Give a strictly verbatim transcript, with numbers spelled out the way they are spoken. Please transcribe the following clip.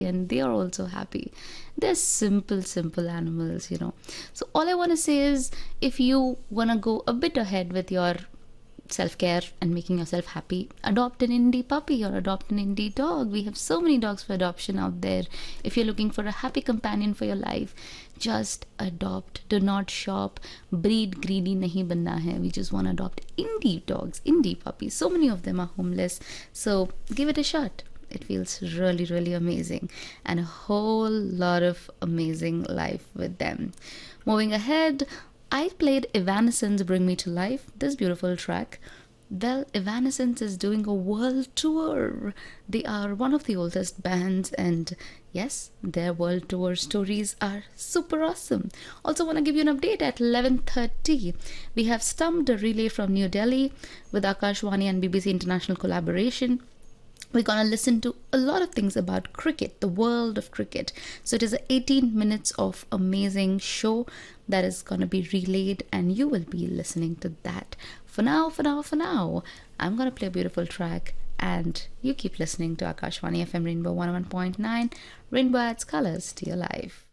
and they are also happy. They're simple, simple animals, you know. So all I want to say is, if you want to go a bit ahead with your self-care and making yourself happy, adopt an indie puppy or adopt an indie dog. We have so many dogs for adoption out there. If you're looking for a happy companion for your life, just adopt. Do not shop. Breed greedy nahi banna hai. We just want to adopt indie dogs, indie puppies. So many of them are homeless, so give it a shot. It feels really, really amazing, and a whole lot of amazing life with them. Moving ahead, I played Evanescence Bring Me to Life, this beautiful track. Well, Evanescence is doing a world tour. They are one of the oldest bands, and yes, their world tour stories are super awesome. Also want to give you an update at eleven thirty. We have Stumped a relay from New Delhi with Akashwani and B B C International collaboration. We're going to listen to a lot of things about cricket, the world of cricket. So it is an eighteen minutes of amazing show that is going to be relayed, and you will be listening to that. For now, for now, for now, I'm going to play a beautiful track, and you keep listening to Akashwani F M Rainbow one oh one point nine. Rainbow adds colors to your life.